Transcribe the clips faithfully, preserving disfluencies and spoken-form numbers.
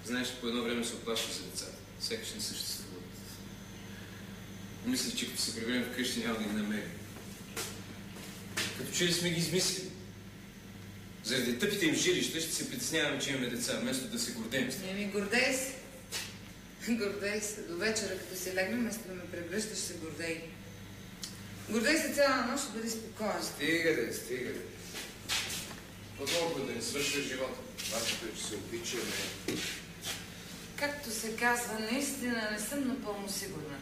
Знаеш, по едно време се оплашва за децата. Сякаш не съществуват. Мислих, че като се приберем вкъщи няма да ги намерим. Като че ли сме ги измислили? Заради тъпите им жилища ще се притесняваме, че имаме деца, вместо да се гордеем. Еми, гордей се. Гордей се. До вечера, като си легнем, вместо да ме прегръщаш, се гордей. Гордей се цяла нощ, ще бъде спокоен. Стига де, стига де. По-толкова да не свършва живота. Важното е, че се обичаме. Както се казва, наистина не съм напълно сигурна.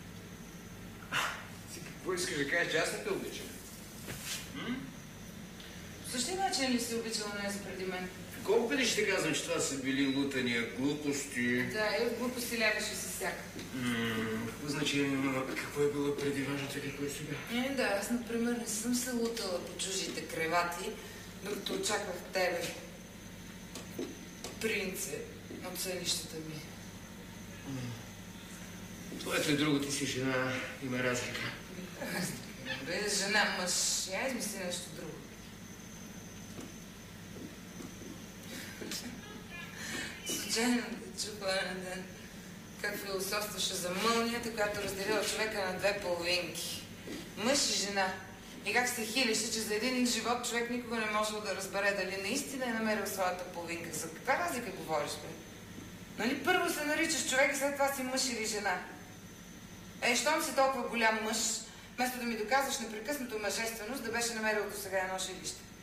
Ти какво искаш да кажеш, че аз не те обичам? М? По същия начин ли си обичала нея за преди мен? Колко пъти ще казвам, че това са били лутания, глупости? Да, и от глупости лягаше си всяка. Ммм, какво значение има? Какво е било преди важното и какво е сега? Е, да, аз, например, не съм се лутала по чужите кревати, докато очаквах тебе, принце, от сънищата ми. Твоето е друго, ти си жена, има разлика. Бе, жена, мъж, я измисли нещо друго. Случайно да чуха на ден как философстваше за мълнията, която разделила човека на две половинки. Мъж и жена. И как се хилеше, че за един живот човек никога не можел да разбере дали наистина е намерил своята половинка. За каква разлика говориш, бе? Нали първо се наричаш човек и след това си мъж или жена? Е, щом си толкова голям мъж, вместо да ми доказваш непрекъснато мъжественост, да беше намерил до сега едно жилище.